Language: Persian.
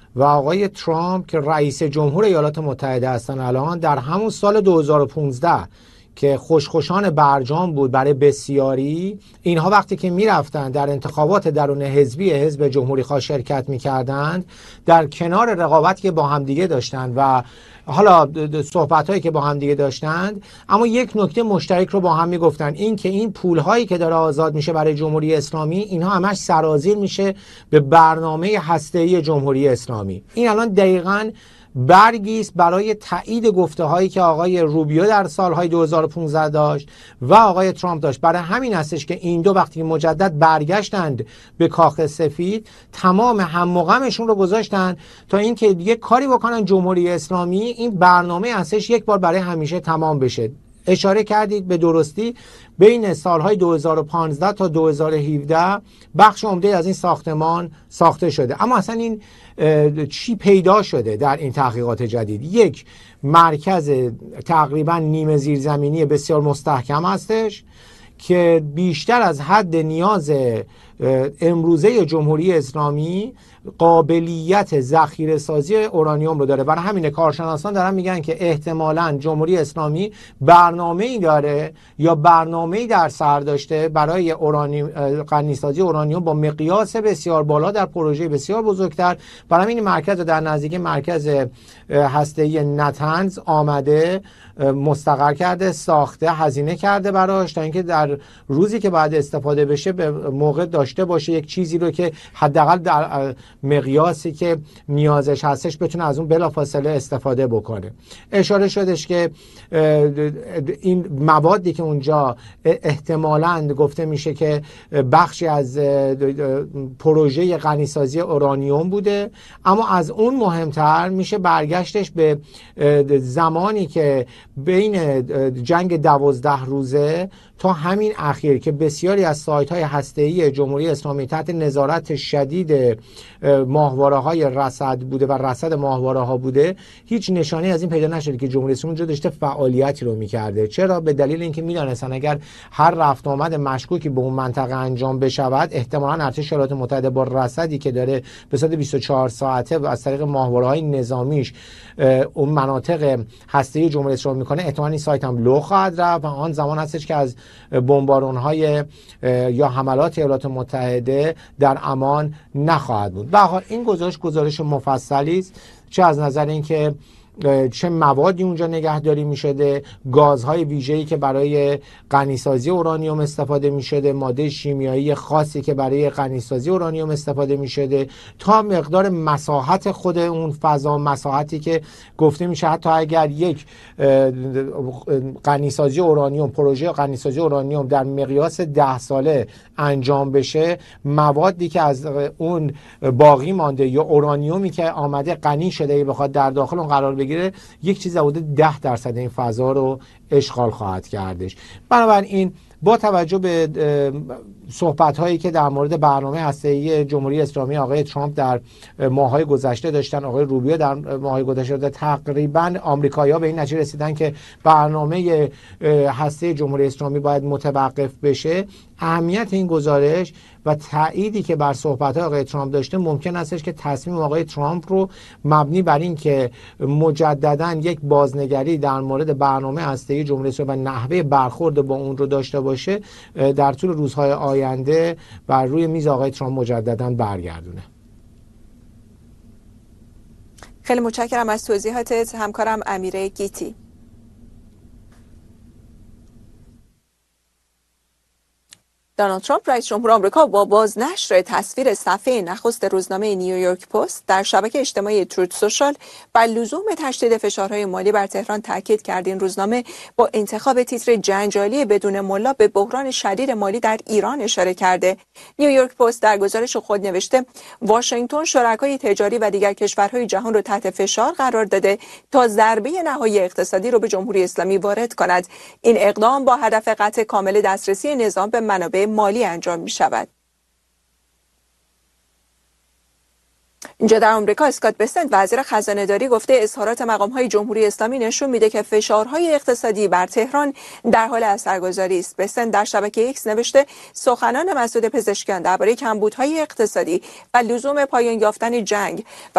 و آقای ترامپ که رئیس جمهور ایالات متحده هستن الان، در همون سال 2015 که خوشخوشان برجام بود برای بسیاری، اینها وقتی که میرفتن در انتخابات درون حزبی حزب جمهوری خواه شرکت میکردند، در کنار رقابتی که با همدیگه داشتند و حالا صحبت‌هایی که با هم دیگه داشتند، اما یک نکته مشترک رو با هم میگفتن، این که این پول‌هایی که داره آزاد میشه برای جمهوری اسلامی، اینها همش سرازیر میشه به برنامه هسته‌ای جمهوری اسلامی. این الان دقیقاً برگی است برای تایید گفته‌هایی که آقای روبیو در سالهای 2015 داشت و آقای ترامپ داشت. برای همین هستش که این دو وقتی مجدد برگشتند به کاخ سفید، تمام هم و غمشون رو گذاشتن تا اینکه یک کاری بکنن جمهوری اسلامی این برنامه هستش یک بار برای همیشه تمام بشه. اشاره کردید به درستی، بین سالهای 2015 تا 2017 بخش عمده از این ساختمان ساخته شده. اما اصلا این چی پیدا شده در این تحقیقات جدید؟ یک مرکز تقریبا نیمه زیرزمینی بسیار مستحکم هستش که بیشتر از حد نیاز امروزه جمهوری اسلامی قابلیت ذخیره سازی اورانیوم رو داره. برای همین کارشناسان دارن میگن که احتمالاً جمهوری اسلامی برنامه‌ای داره یا برنامه‌ای در سر داشته برای غنی‌سازی اورانیوم با مقیاس بسیار بالا در پروژه بسیار بزرگتر. برای همین مرکز در نزدیکی مرکز هسته‌ای نتنز آمده، مستقر کرده، ساخته، هزینه کرده براش تا اینکه در روزی که بعد استفاده بشه به موقع داشته باشه یک چیزی رو که حداقل در مقیاسی که نیازش هستش بتونه از اون بلافاصله استفاده بکنه. اشاره شدش که این موادی که اونجا احتمالاً گفته میشه که بخشی از پروژه غنی‌سازی اورانیوم بوده، اما از اون مهمتر میشه برگشتش به زمانی که بین جنگ 12 روزه تا همین اخیر که بسیاری از سایت‌های هسته‌ای جمهوری اسلامی تحت نظارت شدید ماهواره‌های رصد بوده و رصد ماهواره‌ها بوده، هیچ نشانی از این پیدا نشده که جمهوری اسلامی اونجا داشته فعالیتی رو می‌کرده. چرا؟ به دلیل اینکه می‌دانستن اگر هر رفت آمد مشکوکی به اون منطقه انجام بشود، احتمالاً ارتش ایالات متحده با رصدی که داره به صورت 24 ساعته و از طریق ماهواره‌های نظامیش اون مناطق هسته‌ای جمهوری اسلامی می‌کنه، احتمالاً این سایت هم لو خواهد رفت و آن زمان هستش که از بمبارون‌های یا حملات ایالات متحده در امان نخواهد بود. به هر حال این گزارش مفصلی است، چه از نظر اینکه چه موادی اونجا نگهداری می‌شده، گازهای ویژه‌ای که برای غنی‌سازی اورانیوم استفاده می‌شده، ماده شیمیایی خاصی که برای غنی‌سازی اورانیوم استفاده می‌شده، تا مقدار مساحت خود اون فضا، مساحتی که گفته میشه حتی اگر یک غنی‌سازی اورانیوم، پروژه غنی‌سازی اورانیوم در مقیاس 10 ساله انجام بشه، موادی که از اون باقی مانده یا اورانیومی که آمده غنی شده بخواد در داخل اون قرار بگیره، یک چیز حدود 10% این فضا رو اشغال خواهد کردش. بنابراین با توجه به صحبت‌هایی که در مورد برنامه هسته‌ای جمهوری اسلامی آقای ترامپ در ماه‌های گذشته داشتن، آقای روبیو در ماه‌های گذشته داشتن، تقریباً آمریکایی‌ها به این نتیجه رسیدن که برنامه هسته جمهوری اسلامی باید متوقف بشه. اهمیت این گزارش و تأییدی که بر صحبت‌های آقای ترامپ داشته ممکن استش که تصمیم آقای ترامپ رو مبنی بر این که مجدداً یک بازنگری در مورد برنامه هسته‌ای جمهوری اسلامی و نحوه برخورد با اون رو داشته باشه، در طول روزهای آینده بر روی میز آقای ترامپ مجدداً برگردونه. خیلی متشکرم از توضیحاتت همکارم امیره گیتی. دونالد ترامپ رئیس جمهور آمریکا با بازنشر تصویر صفحه نخست روزنامه نیویورک پست در شبکه اجتماعی تروت سوشال بر لزوم تشدید فشارهای مالی بر تهران تاکید کرد. این روزنامه با انتخاب تیتر جنجالی بدون ملا به بحران شدید مالی در ایران اشاره کرده. نیویورک پست در گزارش خود نوشته واشنگتن شرکای تجاری و دیگر کشورهای جهان را تحت فشار قرار داده تا ضربه نهایی اقتصادی را به جمهوری اسلامی وارد کند. این اقدام با هدف قطع کامل دسترسی نظام به منابع مالی انجام می شود. اینجا در آمریکا اسکات بسنت وزیر خزانه داری گفته اظهارات مقام‌های جمهوری اسلامی نشون میده که فشارهای اقتصادی بر تهران در حال اثرگذاری است. بسنت در شبکه ایکس نوشته سخنان مسعود پزشکیان درباره کمبودهای اقتصادی و لزوم پایان یافتن جنگ